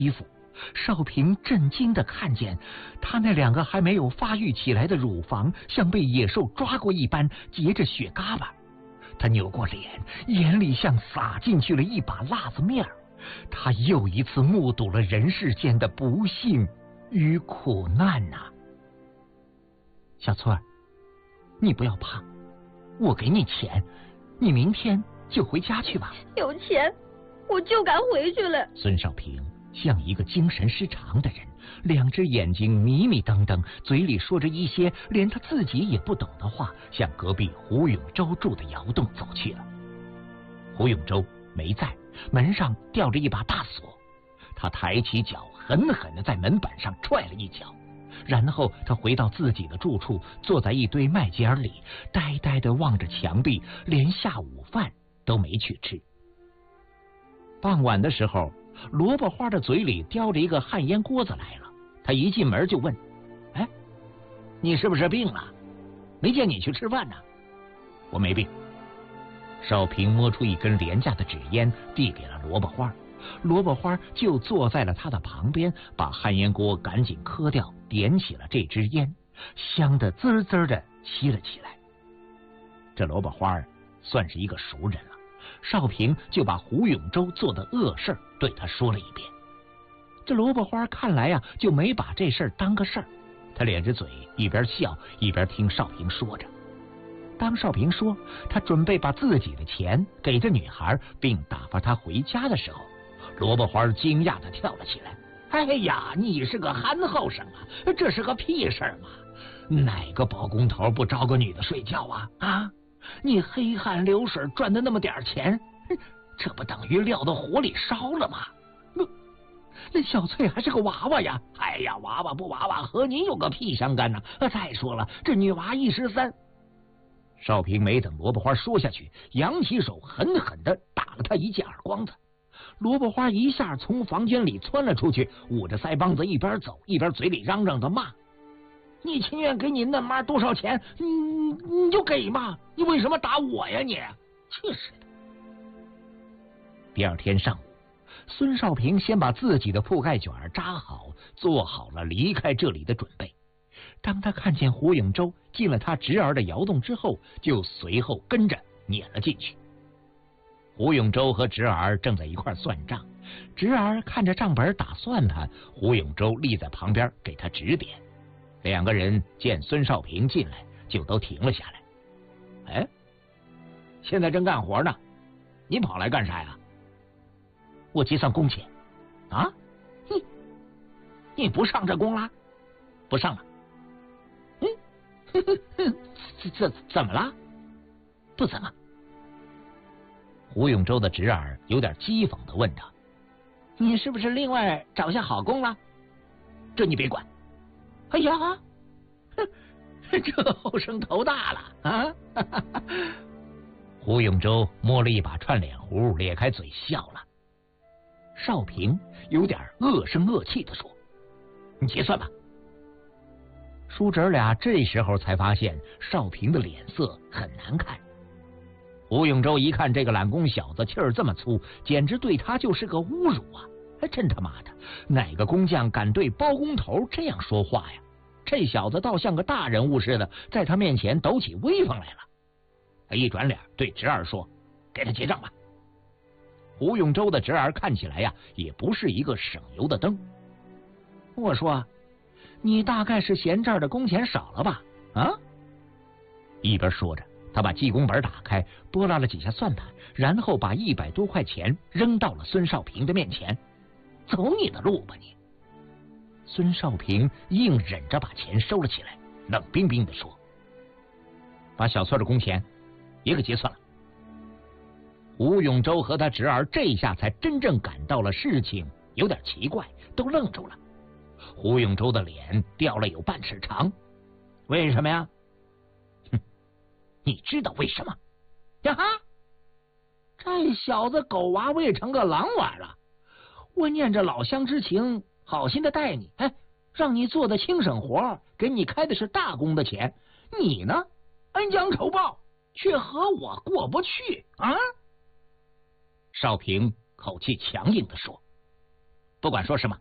衣服，少平震惊地看见他那2个还没有发育起来的乳房像被野兽抓过一般结着血疙瘩。他扭过脸，眼里像撒进去了一把辣子面儿。他又一次目睹了人世间的不幸与苦难呐。小翠儿，你不要怕，我给你钱，你明天就回家去吧。 有钱我就敢回去了。 孙少平像一个精神失常的人，2只眼睛迷迷瞪瞪，嘴里说着一些连他自己也不懂的话，向隔壁胡永洲住的窑洞走去了。胡永洲没在，门上吊着一把大锁。他抬起脚狠狠地在门板上踹了一脚，然后他回到自己的住处，坐在一堆麦秸里，呆呆地望着墙壁，连下午饭都没去吃。傍晚的时候，萝卜花的嘴里叼着一个旱烟锅子来了。他一进门就问：哎，你是不是病了？没见你去吃饭呢。我没病。少平摸出一根廉价的纸烟递给了萝卜花，萝卜花就坐在了他的旁边，把旱烟锅赶紧磕掉，点起了这支烟，香得滋滋的吸了起来。这萝卜花算是一个熟人了，少平就把胡永洲做的恶事对他说了一遍。这萝卜花看来呀，就没把这事儿当个事儿，他咧着嘴一边笑一边听少平说着。当少平说他准备把自己的钱给这女孩并打发她回家的时候，萝卜花惊讶地跳了起来。哎呀，你是个憨后生啊，这是个屁事儿嘛！哪个包工头不招个女的睡觉啊？啊，你黑汗流水赚的那么点钱，这不等于撂到火里烧了吗？那小翠还是个娃娃呀！哎呀，娃娃不娃娃和您有个屁相干呢！再说了，这女娃1时3。少平没等萝卜花说下去，扬起手狠狠地打了他一记耳光子。萝卜花一下从房间里窜了出去，捂着腮帮子一边走一边嘴里嚷嚷着骂：你情愿给你嫩妈多少钱，你就给嘛，你为什么打我呀你？去死的！第二天上午，孙少平先把自己的铺盖卷扎好，做好了离开这里的准备。当他看见胡永洲进了他侄儿的窑洞之后，就随后跟着撵了进去。胡永洲和侄儿正在一块算账，侄儿看着账本打算盘，胡永洲立在旁边给他指点。2个人见孙少平进来，就都停了下来。哎，现在正干活呢，你跑来干啥呀？我结算工钱。啊？你不上这工了？不上了。怎么了？不怎么。胡永洲的侄儿有点讥讽地问他：你是不是另外找下好工了？这你别管。哎呀，这后生头大了啊！胡永洲摸了一把串脸胡，咧开嘴笑了。少平有点恶声恶气地说：你结算吧。叔侄俩这时候才发现少平的脸色很难看。胡永洲一看这个懒工小子气儿这么粗，简直对他就是个侮辱啊！真他妈的，哪个工匠敢对包工头这样说话呀？这小子倒像个大人物似的，在他面前抖起威风来了。他一转脸对侄儿说：给他结账吧。胡永洲的侄儿看起来呀，也不是一个省油的灯。我说，你大概是嫌这儿的工钱少了吧？啊！一边说着，他把记工本打开，拨拉了几下算盘，然后把100多块钱扔到了孙少平的面前。走你的路吧你！孙少平硬忍着把钱收了起来，冷冰冰地说：把小翠的工钱也给结算了。胡永洲和他侄儿这下才真正感到了事情有点奇怪，都愣住了。胡永洲的脸掉了有半尺长。为什么呀？你知道为什么？呀哈！这小子狗娃喂成个狼娃了。我念着老乡之情，好心的待你，让你做的轻省活，给你开的是大工的钱，你呢，恩将仇报，却和我过不去啊！少平口气强硬地说： 不管说什么，